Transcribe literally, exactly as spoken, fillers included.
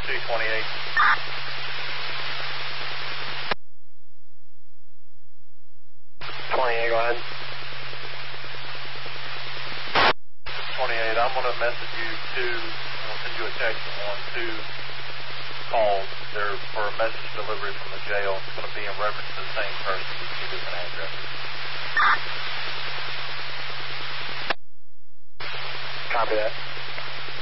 two twenty-eight. twenty-eight, go ahead. twenty-eight, I'm going to message you two, I'm going to send you a text on two calls. They're for a message delivery from the jail. It's going to be in reference to the same person with two different addresses. Copy that.